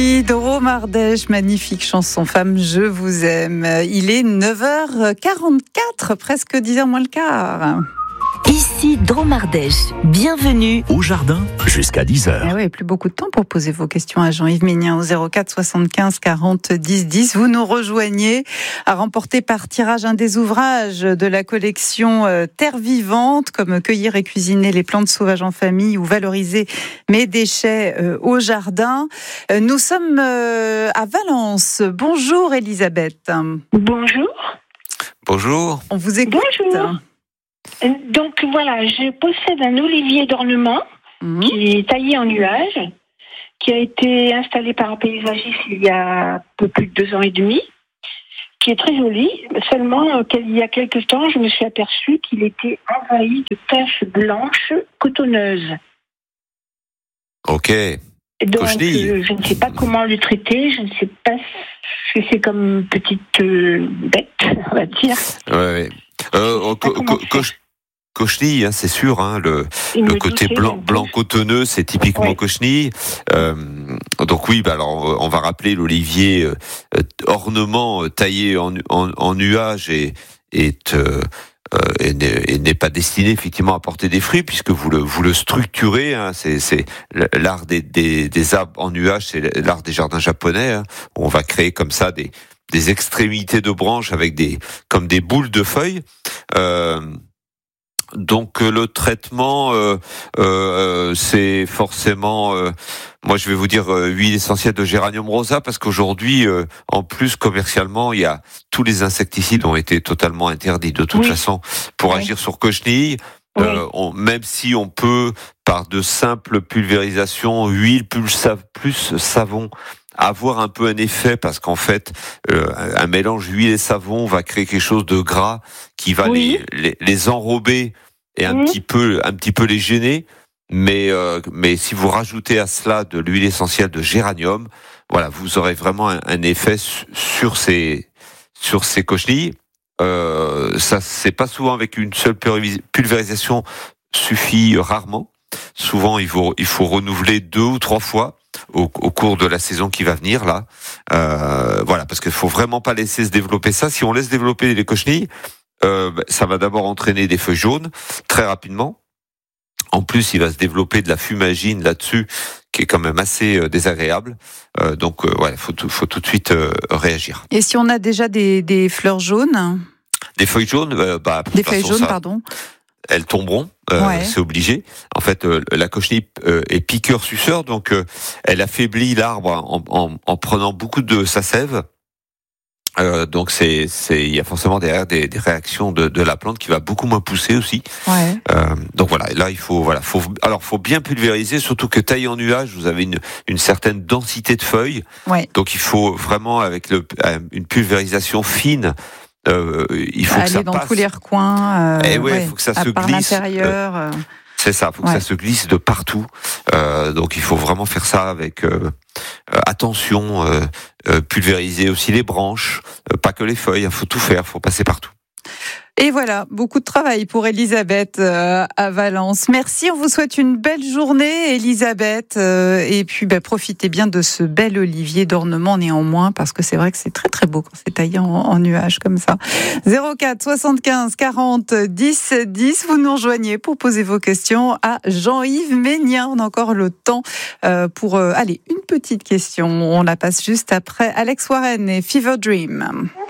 Doro Mardèche, magnifique chanson Femme, je vous aime. Il est 9h44, presque 10h moins le quart. Ici Dromardèche, bienvenue au jardin jusqu'à 10h. Ah oui, plus beaucoup de temps pour poser vos questions à Jean-Yves Ménien au 04 75 40 10 10. Vous nous rejoignez à remporter par tirage un des ouvrages de la collection Terre vivante, comme cueillir et cuisiner les plantes sauvages en famille ou valoriser mes déchets au jardin. Nous sommes à Valence. Bonjour Elisabeth. Bonjour. Bonjour. On vous écoute. Bonjour. Donc voilà, je possède un olivier d'ornement qui est taillé en nuage, qui a été installé par un paysagiste il y a un peu plus de 2 ans et demi, qui est très joli. Seulement, il y a quelques temps, je me suis aperçue qu'il était envahi de taches blanches cotonneuses. Ok. Donc, je ne sais pas comment le traiter, je ne sais pas si c'est comme une petite bête, on va dire. Ouais. Cochenille, hein, c'est sûr. Hein, le côté blanc cotonneux, c'est typiquement cochenille. Donc oui, alors on va rappeler l'olivier ornement taillé en nuage et n'est pas destiné effectivement à porter des fruits puisque vous le structurez. Hein, c'est l'art des arbres en nuage, c'est l'art des jardins japonais. Hein, où on va créer comme ça des extrémités de branches avec comme des boules de feuilles. Donc le traitement, c'est forcément, moi je vais vous dire huile essentielle de géranium rosa parce qu'aujourd'hui, en plus commercialement, il y a tous les insecticides ont été totalement interdits de toute façon pour agir sur cochenille. Même si on peut par de simples pulvérisations, huile plus savon, avoir un peu un effet parce qu'en fait un mélange huile et savon va créer quelque chose de gras qui va les enrober et un petit peu les gêner, mais si vous rajoutez à cela de l'huile essentielle de géranium, voilà, vous aurez vraiment un effet sur ces cochenilles. Ça c'est pas souvent avec une seule pulvérisation, suffit rarement. Souvent il faut renouveler 2 ou 3 fois au cours de la saison qui va venir là. Voilà, parce qu'il faut vraiment pas laisser se développer ça. Si on laisse développer les cochenilles, ça va d'abord entraîner des feuilles jaunes très rapidement. En plus, il va se développer de la fumagine là-dessus, qui est quand même assez désagréable. Donc, faut tout de suite réagir. Et si on a déjà des fleurs jaunes, des feuilles jaunes, des feuilles jaunes, pardon. Elles tomberont, c'est obligé. En fait, la cochenille est piqueur-suceur, donc elle affaiblit l'arbre en prenant beaucoup de sa sève. Donc il y a forcément derrière des réactions de la plante qui va beaucoup moins pousser aussi. Donc voilà, là il faut bien pulvériser, surtout que taillé en nuage, vous avez une certaine densité de feuilles. Donc il faut vraiment avec une pulvérisation fine. Il faut que ça dans passe tous les recoins. Il faut que ça se par glisse. l'intérieur. C'est ça, faut que ça se glisse de partout. Donc il faut vraiment faire ça avec attention, pulvériser aussi les branches, pas que les feuilles. Il faut tout faire, faut passer partout. Et voilà, beaucoup de travail pour Elisabeth à Valence. Merci, on vous souhaite une belle journée, Elisabeth. Et puis, profitez bien de ce bel olivier d'ornement néanmoins, parce que c'est vrai que c'est très très beau quand c'est taillé en nuage comme ça. 04 75 40 10 10, vous nous rejoignez pour poser vos questions à Jean-Yves Ménien. On a encore le temps pour une petite question. On la passe juste après Alex Warren et Fever Dream.